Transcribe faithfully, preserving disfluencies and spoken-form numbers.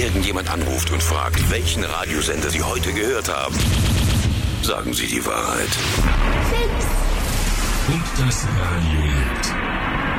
irgendjemand anruft und fragt, welchen Radiosender Sie heute gehört haben, sagen Sie die Wahrheit. Und das Radio lebt.